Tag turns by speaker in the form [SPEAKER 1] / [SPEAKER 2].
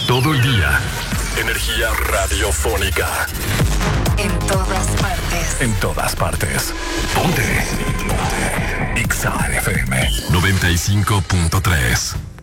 [SPEAKER 1] Todo el día. Energía radiofónica.
[SPEAKER 2] En todas partes.
[SPEAKER 1] En todas partes. Ponte. Ponte. Exa FM 95.3.